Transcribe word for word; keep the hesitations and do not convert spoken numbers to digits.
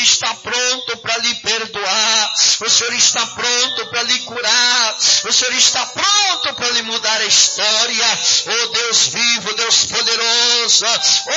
está pronto para lhe perdoar. O Senhor está pronto para lhe curar. O Senhor está pronto para lhe mudar a história. Oh Deus vivo, Deus poderoso.